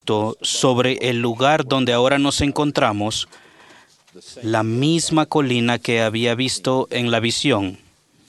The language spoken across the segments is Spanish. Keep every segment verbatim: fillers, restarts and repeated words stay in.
justo sobre el lugar donde ahora nos encontramos, la misma colina que había visto en la visión.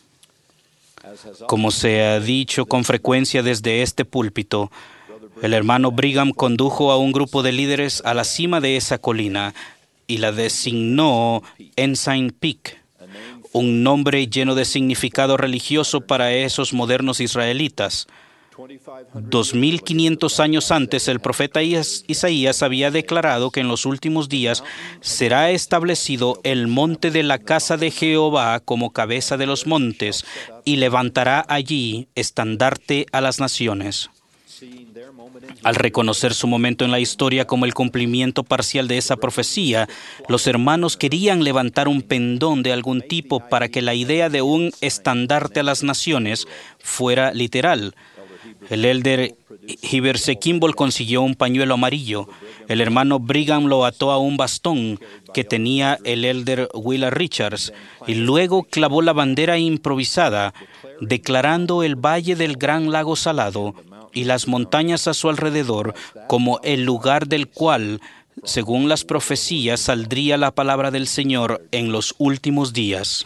Como se ha dicho con frecuencia desde este púlpito, el hermano Brigham condujo a un grupo de líderes a la cima de esa colina y la designó Ensign Peak, un nombre lleno de significado religioso para esos modernos israelitas. Dos mil quinientos años antes, el profeta Isaías había declarado que en los últimos días será establecido el monte de la casa de Jehová como cabeza de los montes, y levantará allí estandarte a las naciones. Al reconocer su momento en la historia como el cumplimiento parcial de esa profecía, los hermanos querían levantar un pendón de algún tipo para que la idea de un estandarte a las naciones fuera literal. El elder Heber C. Kimball consiguió un pañuelo amarillo. El hermano Brigham lo ató a un bastón que tenía el elder Willa Richards y luego clavó la bandera improvisada, declarando el valle del Gran Lago Salado y las montañas a su alrededor como el lugar del cual, según las profecías, saldría la palabra del Señor en los últimos días.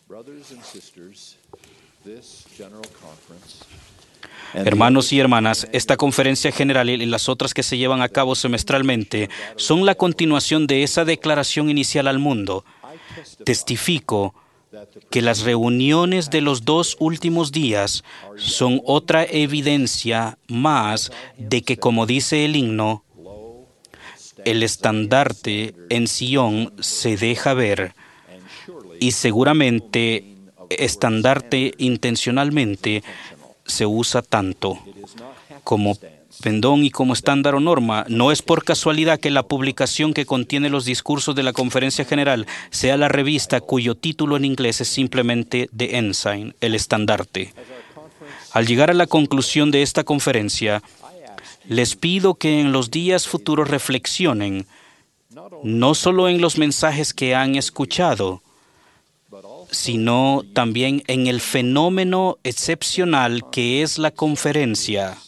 Hermanos y hermanas, esta conferencia general y las otras que se llevan a cabo semestralmente son la continuación de esa declaración inicial al mundo. Testifico que las reuniones de los dos últimos días son otra evidencia más de que, como dice el himno, el estandarte en Sion se deja ver, y seguramente estandarte intencionalmente se usa tanto como pendón y como estándar o norma. No es por casualidad que la publicación que contiene los discursos de la Conferencia General sea la revista cuyo título en inglés es simplemente The Ensign, el estandarte. Al llegar a la conclusión de esta conferencia, les pido que en los días futuros reflexionen no solo en los mensajes que han escuchado, sino también en el fenómeno excepcional que es la conferencia.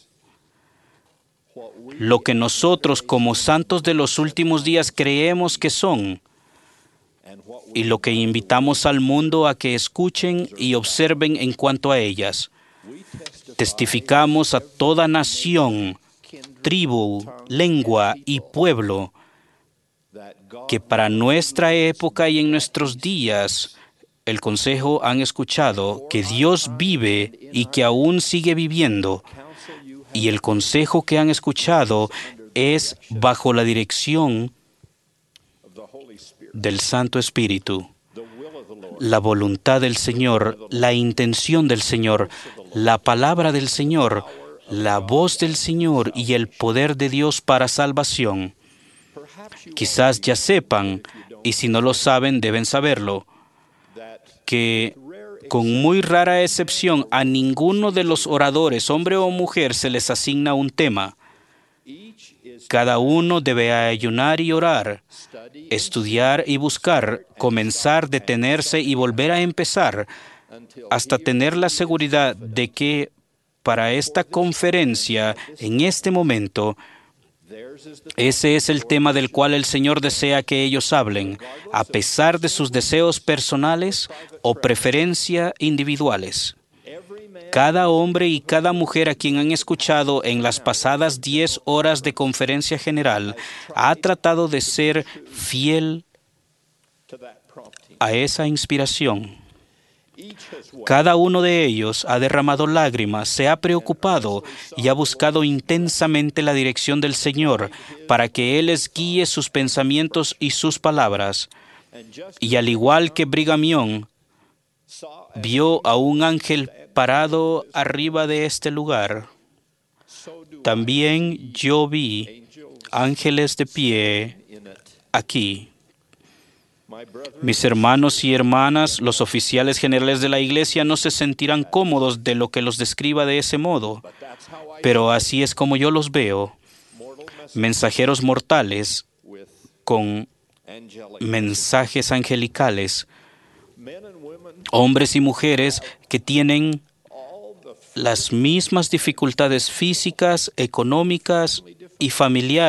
Lo que nosotros como santos de los últimos días creemos que son, y lo que invitamos al mundo a que escuchen y observen en cuanto a ellas. Testificamos a toda nación, tribu, lengua y pueblo que para nuestra época y en nuestros días el consejo han escuchado que Dios vive y que aún sigue viviendo, y el consejo que han escuchado es bajo la dirección del Santo Espíritu, la voluntad del Señor, la intención del Señor, la palabra del Señor, la voz del Señor y el poder de Dios para salvación. Quizás ya sepan, y si no lo saben, deben saberlo, que con muy rara excepción a ninguno de los oradores, hombre o mujer, se les asigna un tema. Cada uno debe ayunar y orar, estudiar y buscar, comenzar, detenerse y volver a empezar, hasta tener la seguridad de que para esta conferencia, en este momento, ese es el tema del cual el Señor desea que ellos hablen, a pesar de sus deseos personales o preferencias individuales. Cada hombre y cada mujer a quien han escuchado en las pasadas diez horas de conferencia general ha tratado de ser fiel a esa inspiración. Cada uno de ellos ha derramado lágrimas, se ha preocupado y ha buscado intensamente la dirección del Señor para que Él les guíe sus pensamientos y sus palabras. Y al igual que Brigham Young vio a un ángel parado arriba de este lugar, también yo vi ángeles de pie aquí. Mis hermanos y hermanas, los oficiales generales de la iglesia no se sentirán cómodos de lo que los describa de ese modo, pero así es como yo los veo, mensajeros mortales con mensajes angelicales, hombres y mujeres que tienen las mismas dificultades físicas, económicas y familiares